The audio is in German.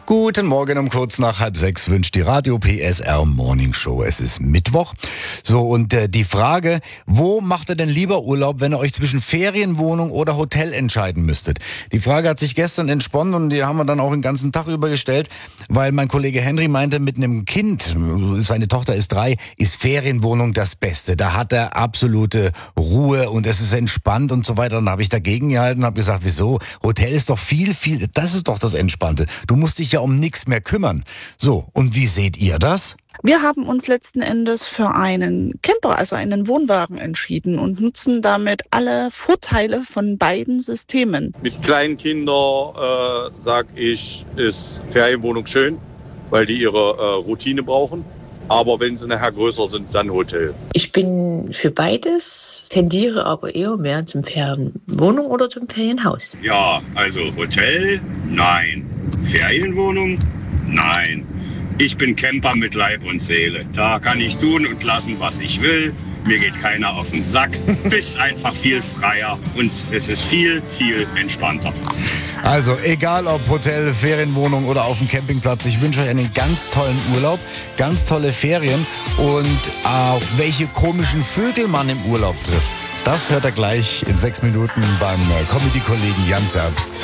Guten Morgen um kurz nach 5:30 wünscht die Radio PSR Morning Show. Es ist Mittwoch. So, und die Frage, wo macht ihr denn lieber Urlaub, wenn ihr euch zwischen Ferienwohnung oder Hotel entscheiden müsstet? Die Frage hat sich gestern entsponnen und die haben wir dann auch den ganzen Tag über gestellt, weil mein Kollege Henry meinte, mit einem Kind, seine Tochter ist 3, ist Ferienwohnung das Beste. Da hat er absolute Ruhe und es ist entspannt und so weiter. Und dann habe ich dagegen gehalten und habe gesagt, wieso? Hotel ist doch viel, das ist doch das Entspannte. Du musst dich ja um nichts mehr kümmern. So, und wie seht ihr das? Wir haben uns letzten Endes für einen Camper, also einen Wohnwagen entschieden und nutzen damit alle Vorteile von beiden Systemen. Mit kleinen Kindern, sag ich, ist Ferienwohnung schön, weil die ihre Routine brauchen. Aber wenn sie nachher größer sind, dann Hotel. Ich bin für beides, tendiere aber eher mehr zum Ferienwohnung oder zum Ferienhaus. Ja, also Hotel, nein. Ferienwohnung, nein. Ich bin Camper mit Leib und Seele. Da kann ich tun und lassen, was ich will. Mir geht keiner auf den Sack. Bist einfach viel freier und es ist viel, viel entspannter. Also egal ob Hotel, Ferienwohnung oder auf dem Campingplatz, ich wünsche euch einen ganz tollen Urlaub, ganz tolle Ferien und auf welche komischen Vögel man im Urlaub trifft. Das hört er gleich in 6 Minuten beim Comedy-Kollegen Jan Zerbst.